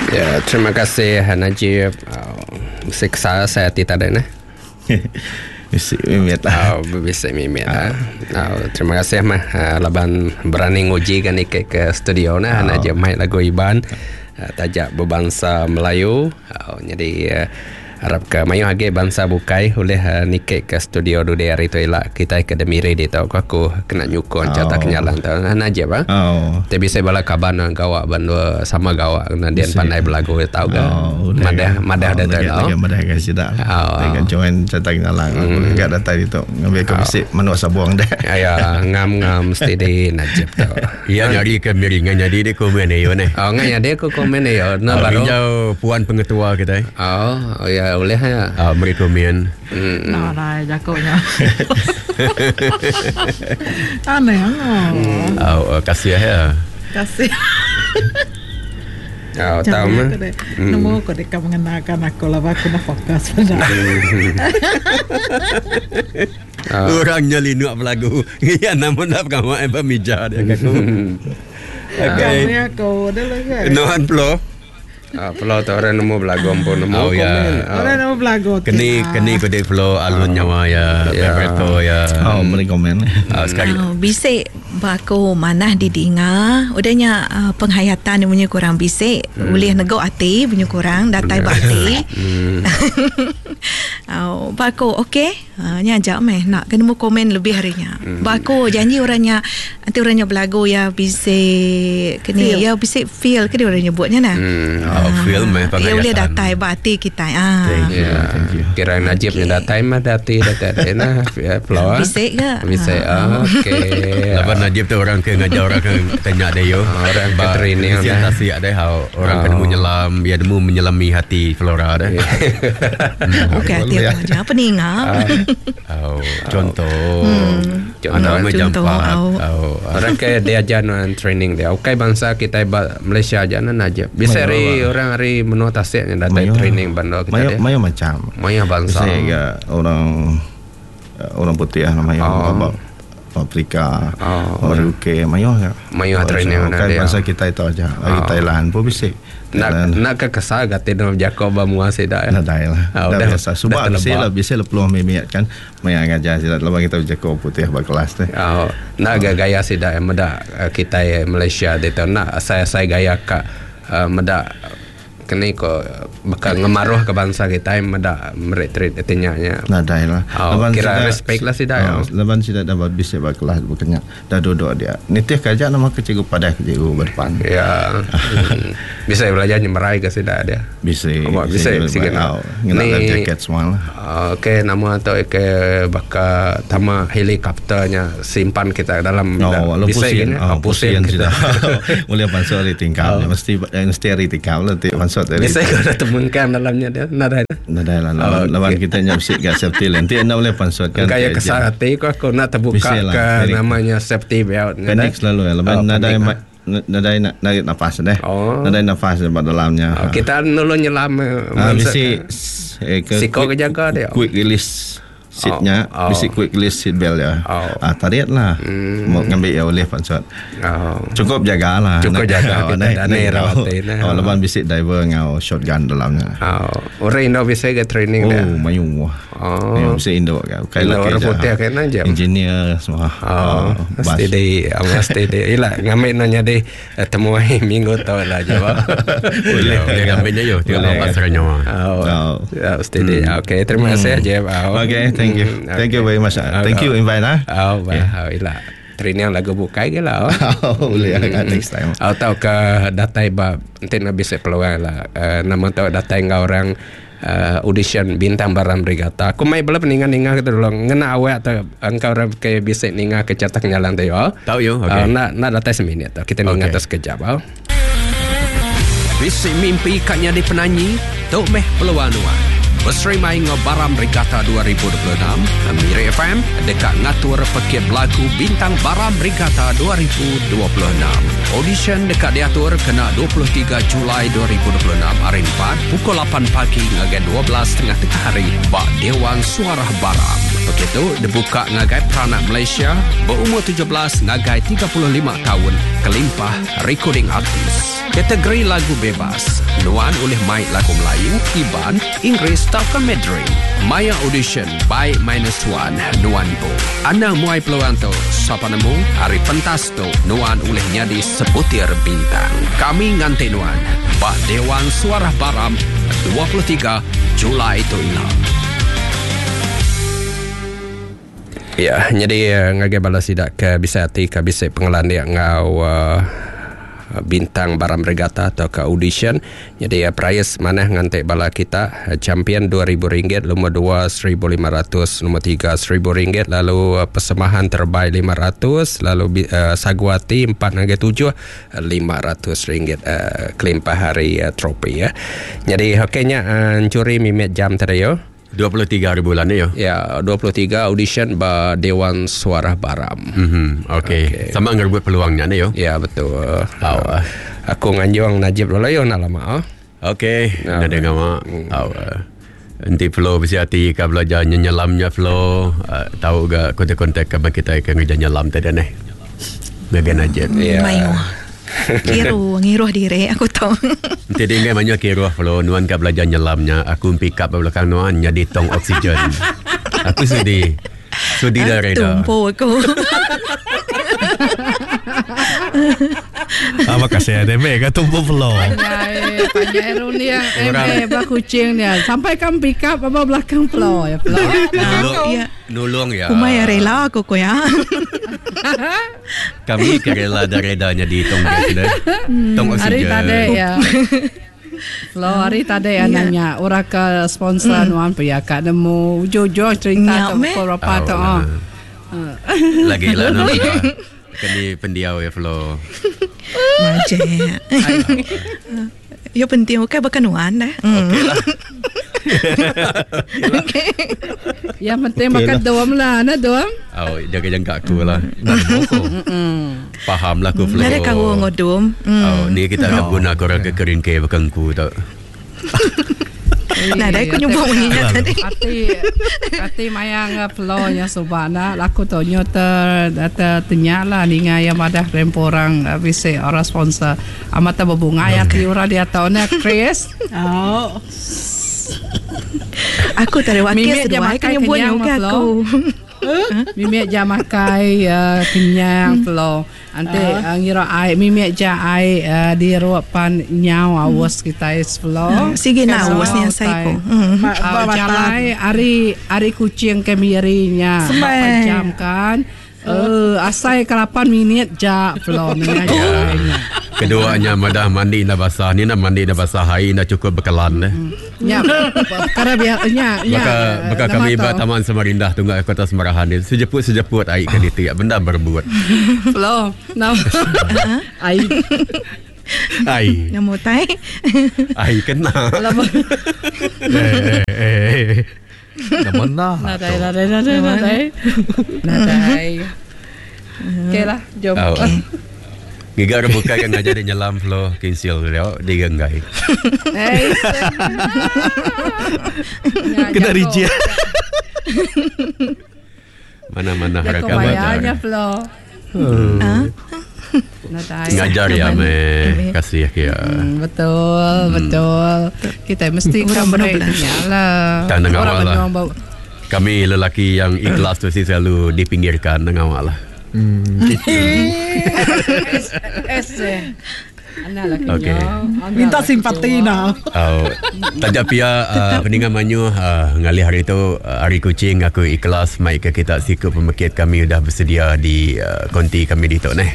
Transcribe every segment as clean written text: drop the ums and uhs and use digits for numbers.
Ya, terima kasih Najib. Siksa saya tidak ada nah. Bisik mimit lah. Bisik mimit lah. Terima kasih mah laban berani nguji kan ke studio nah Najib main lagu Iban tajak berbangsa Melayu. Jadi harap ke mayu age bangsa bukai oleh nikek ke studio du dari tu elak kita akademi ready tau aku kena nyukon catak kenyalan tau Najib tapi saya bala kaban gawak bandua sama gawak kena dia pandai belagu tau ke madah ada tau madah ke sidak dengan join catak kenyalan enggak datang itu ngambil ke bisik manu sabuang dah ya ngam mesti di Najib tau ya nyari ke miringan jadi dia komen yo ne nganya dia ko komen yo na baru puan pengetua kita ya boleh ya. Mereka komen. Nah, jakonya. Aneh kasih ya. Kasih. Tahu mah. Nemu kau dekat mengenalkan aku lah aku nak fokus pada. Orangnya linuk pelagu. Ya namun dah kamu apa mija dia aku. Okay. Kau dah lagi. Nohan plo. Pulau tu orang nemu belagu pun nemu komen. Orang nemu belagu. Keni kode flow alun nyawa ya, Beberto ya. Mereka komen. Sekali. Bisik bako manah didinga. Udahnya penghayatan punya kurang bisik. Boleh nego hati punya kurang datai bakti. Bako okey. Nya ajak meh nak kena mau komen lebih harinya. Bako janji orangnya nanti orangnya belagu ya bisik kini ya bisik feel ke dia orangnya buatnya nah. Film ya boleh datai bakti kita. Thank you. Kira Najibnya datai mah dati dekat nah flow. Bisik ke? Bisik. Okey. Lepas Najib tu orang ke ngajar orang ke tanya dia yo. Orang ke training presentasi ada orang kena menyelam dia demu menyelami hati Flora dah. Okey hati apa ni ngah? Contoh. Ada macam orang ke dia ajar training dia. Okey bangsa kita Malaysia aja Najib. Bisa orang hari menua tasiknya datang training bandar kita dia. Maya macam. Maya bangsa. Saya orang putih namanya Afrika, orang UK, Maya training dia. Bangsa kita itu aja. Lagi Thailand pun bisa. Nak ke kesal gatin Jakob bamuah sedak. Nah dah lah. Dah biasa. Sebab bisa peluang memiat kan. Maya ngajar sedak. Lepas kita Jakob putih berkelas tu. Nak gaya sedak medak kita Malaysia dia tu nak saya gaya kak medak kena ko bakal ngemaruh ke bangsa kita medak meretreat etinya. Nah dah lah. Kira respect lah sih dah. Lepas sudah dapat bisa berkelas berkenyak. Dah duduk dia. Nitih kerja nama kecil pada kecil berdepan. Ya. Bisa belajar nyemerai ke sida dia. Bisa sikit. Ngena jaket semua lah. Okey nama tu bakal tama helikopternya simpan kita dalam bisa pusing sudah. Mulai pansor di tingkap mesti di tingkap nanti bisa kena temukan dalamnya dia nada lah lawan kita nyamsik gas safety nanti anda boleh pansot kan kayak kesal hati aku nak terbuka ke namanya safety belt panik selalu ya lawan nadai nafas deh nadai nafas di dalamnya kita dulu nyelam bisi siko kejaga dia quick release seatnya bisi quick release seat belt ya tariat lah mau ngambil ya oleh pansot cukup jagalah kita lepas bisi diver ngau shotgun dalamnya orang Indo bisa ke training dia mayu bisa Indo kayak orang putih kayak aja engineer semua mesti deh ilah ngambil nanya deh temu minggu tahu lah jawab boleh ngambilnya yo tinggal pasar nyawa mesti deh okey terima kasih aja okey thank you very much thank you invite ilah training lagu bukai ke lah boleh next time tahu ke datai bab nanti nak bisa peluang lah nama tahu datai ngau orang audition bintang Baram Brigata aku mai belum ninga kita dulu ngena awak atau engkau orang ke bisa ninga ke catak nyalang tu tahu yo nak datai seminit kita ninga terus kejap Bisik mimpi katnya di penanyi tu meh peluang Besri main Baram Brigata 2026 Miri FM dekat ngatur pekip lagu bintang Baram Brigata 2026 audition dekat diatur kena 23 Julai 2026 hari 4 pukul 8 pagi ngagai 12.30 tengah hari bak Dewan Suara Baram begitu dibuka ngagai peranak Malaysia berumur 17 ngagai 35 tahun kelimpah recording artis Kategori lagu bebas, Nuan oleh main lagu Melayu, Iban, Inggeris atau Mandarin. Maya audition by -1 Nuan po. Anda muai peluang tu. Siapa nemu? Hari pentas tu Nuan oleh nyadi sebutir bintang. Kami nganti Nuan. Pak Dewan Suara Baram 23 Julai tu ilah. Ya, jadi ngagai balas tidak ke bisa hati ke bisa pengelan dia ngau bintang Baram Regatta atau ke audition. Jadi prize mana ngantek bala kita champion RM2,000, nombor 2 RM1,500, nombor 3 RM1,000, lalu persembahan terbaik RM500, lalu Saguati 4-7 RM500 klaim per hari trofi ya. Jadi hokenya curi mimet jam tadi yo. 23 hari bulan ni yo. Ya, 23 audition ba Dewan Suara Baram. Okay. Sama ngerebut peluangnya ni yo. Ya, betul. Aku nganjuang Najib dulu yo nak lama. Okay. Nak dengar mak. Nanti flow bersiati ka belajar nyelamnya flow. Tahu ga kontak-kontak ka kita ke kerja nyelam tadi ni. Bagian Najib. Ya. Ngiruh diri aku tahu. Nanti dengar banyak kiruh flow Nuan ka belajar nyelamnya. Aku pick up belakang Nuan jadi tong oksigen. Aku sudi dah reda. Tumpu aku. Makasih ada ka tumpu flow. Panjang Erun dia belah kucing dia. Sampai kan pick up apa belakang flow ya flow. Nolong ya. Kumai rela aku ko ya. Kami kerela dah redanya di tong gas tong oksigen. Hari tadi ya. Flow hari tadi nanya orang ke sponsor Nuan pia kat nemu jojo cerita ke beberapa tu. Lagi lah nanti. Kini pendiau ya flow. Macam. Ya penting okey berkenuan dah. Okey lah. Okay. Yang penting makan doam lah, nak doam. Jaga-jaga aku lah. Faham lah aku flow. Ada kau ngodom. Ni kita akan guna korang ke kering ke bekangku tak. Nah, dah aku nyumbang mengingat tadi. Hati mayang flow-nya subana laku tu nyoter ternyala ni ngaya madah remporang bisi orang sponsor amata berbunga ya ti ora dia tahunnya Chris. Aku tak ada wakil sedua kan nyumbang juga aku. Mimek jam makai kenyang flow. Ante ngira ai mimek ja ai di ruapan nyau awas kita is flow. Sige na awas niya sai ko. Jalai ari kucing kemirinya 8 jam kan. Asai ke 8 minit ja flow ni aja. Keduanya madah mandi dah basah. Ni nak mandi dah basah hari dah cukup bekalan dah. Ya. Karena biarnya Baka kami ba Taman Samarindah Tunggal Kota Semarahan ni sejeput air ke dia benda berbuat. Flow. Now. Ai. Namo tai. Ai kena. Namana. Nadai. Okeylah, jom. Gigar buka kan ngajar dia nyelam flow kinsil dia diganggai. Kena rijia. Mana harga bayarnya flow. Ngajar ya kasih ya. Betul. Kita mesti coverage-nya lah. Dan ngawal lah. Kami lelaki yang ikhlas tu selalu dipinggirkan dengan ngawal lah. Okay. Minta simpati nak. Tajak pia peningan manyu ngalih hari tu hari kucing aku ikhlas mai ke kita sikap pemekit kami dah bersedia di konti kami di tu neh.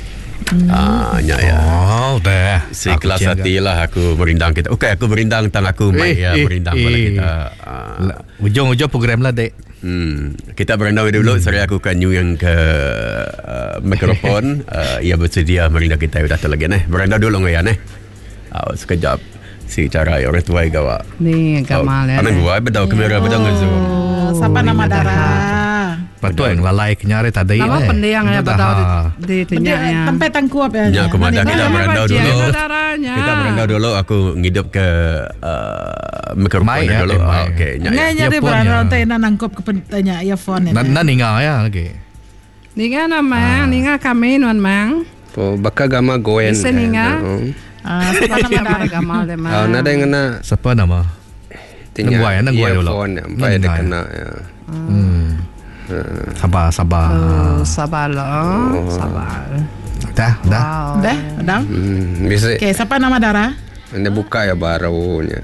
Dah. Seikhlas hatilah aku merindang kita. Okey, aku merindang tang aku mai ya merindang pada kita. Ujung-ujung program lah dek. Kita berendau dulu. Sorry aku kan yang ke mikrofon. Ia bersedia merindang kita dah tu lagi neh. Berendau dulu ya neh. Sekejap. Si cara orang tua gawa. Ni Kamal ya. Anak gua bedau kamera bedau ngezoom. Siapa nama darah? Patu yang lalai kenyare tadi. Nama pendiang ya bedau di tenyanya. Tempat tangkuap ya. Ya, komanda kita berendau dulu. Kita berendau dulu. Aku ngidup ke mikrofon dulu. Okey. Nyari berendau teh nangkup ke pentanya earphone. Nan ninga ya lagi. Ninga nama, ninga kami nuan mang. Po baka gama goen. Bisa ninga. Siapa nama Gamal deh Oh, nada yang kena Siapa nama? tinggal Nangguai dulu. earphone sampai dia kena ya. Sabar. Sabar loh. Sabar. Dah. Dah. Bisa Okey, siapa nama Dara? anda buka ya barunya.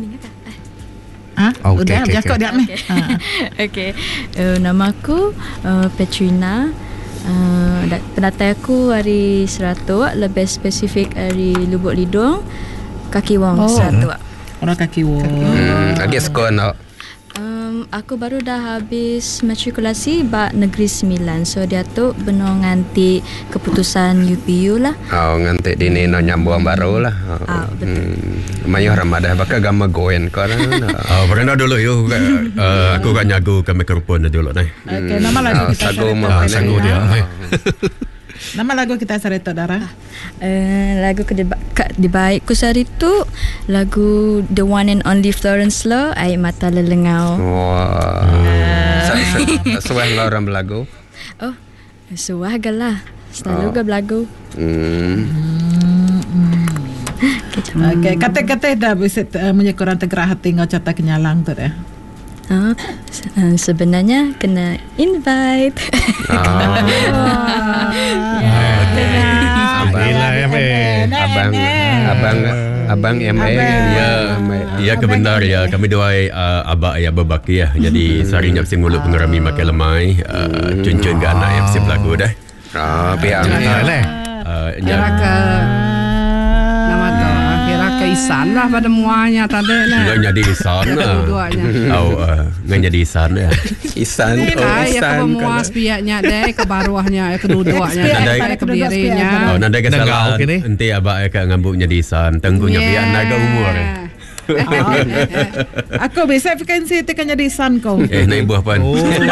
Udah, Jakob dia ni. Okey. Nama aku Petrina. Pendatai aku hari Seratua, lebih spesifik hari Lubuk Lidung, Kaki Wong Seratua. Orang kaki Lagi skor nak. Aku baru dah habis matrikulasi bak Negeri Sembilan. So dia tu benar nganti keputusan UPU lah. Oh, nganti dini nak nyambung baru lah. Betul. Mayuh Ramadan bakal gama goen kau lah. Pernah dulu yo. Aku kan nyagu ke mikrofon dulu nih. Okey, nama lagu kita Sagu dia. Nama lagu kita Sarito Dara. Lagu dibaikku sehari tu lagu The One and Only Florence Law, Air Mata Lelengau. Wah. Sesuai dengan orang belagu. Oh, suah galah. Selalu ga belagu. Okey, kata-kata dah bisa menyekurang tegak hati ngau cata kenyalang tu dah. Sebenarnya kena invite. Abang MA Ya kebenar ya. Kami doai abak ya berbaki ya. Jadi sarinya mesti mulut pengerami makan lemai. Cun-cun ke anak yang mesti berlagu dah. Pihak Kira ke nama tu. Kira ke Isan lah pada muanya tadi lah. Nggak jadi Isan lah. Dua-duanya. Nggak jadi Isan ya. Isan. Ya ke pemuas pihaknya deh, ke baruahnya, ke dua-duanya, daripada kebirinya. Nanda kesalahan. Nanti abak ya ngambuk jadi Isan. Tenggunya pihak naga umur. Aku bisa vakansi tekan jadi Isan kau. Naik buah pan.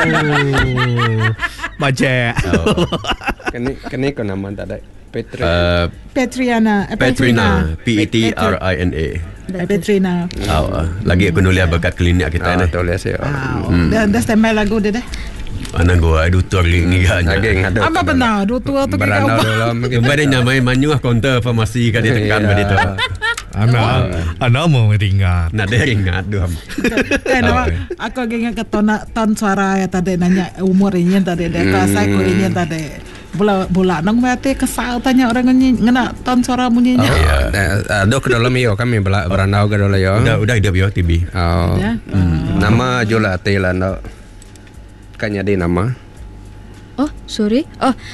Baca. Kini kau nama tak ada. Petrina. Petrina. Petrina. Lagi aku nulis bakat klinik kita ni. Tulis ya. Dah standby lagu dia dah. Anak gua dutur lagi ngiganya. Apa benar? Dutur tu ke kau? Kembali nyamai manyuah counter farmasi kan dia tekan begitu. Anak mau tinggal. Nak dia ingat doang. Aku ingat ke ton suara ya tadi nanya umur ini tadi dia kasih aku ini tadi. Bola nang mati kesal tanya orang ngena ton suara bunyinya. Dok ke dalam yo kami berandau ke dalam yo. Udah hidup yo TV. Nama Jula Tela nak kan jadi nama. Oh, sorry.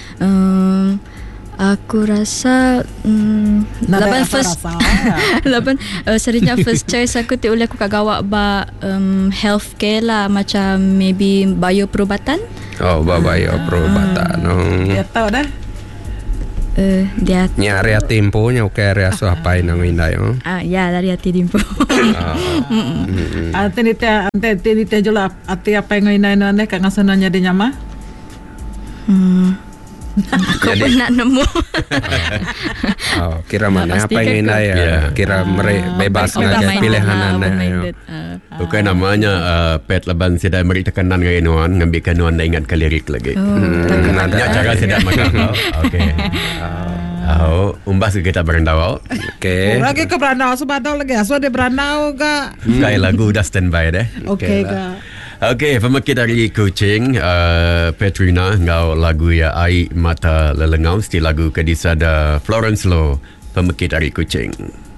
Aku rasa laban serinya first choice aku tu oleh aku kat gawak ba healthcare lah, macam maybe bio perubatan. Bio perubatan. Dia tahu dah. Dia area temponya ke area so apa nang indai ya dari hati tempo. Ante jula ati apa yang indai nane kang asananya di nyama. Aku pun nak nemu. Kira mana apa yang indai ya. Kira bebas ngaji pilihan anda. Bukan namanya pet laban sedang beri tekanan dengan inuan, ngambil kanuan dan ingat lirik lagi. Nak cara sedang makan. Okey. Umbas kita berandau. Okey. Lagi ke berandau sebadau lagi. So dia berandau ke. Sekali lagu dah standby deh. Okey ke. Okey, pemakit dari Kuching, Petrina, ngau lagu ya Air Mata Lelengau, stil lagu kedisada Florence Law, pemakit dari Kuching.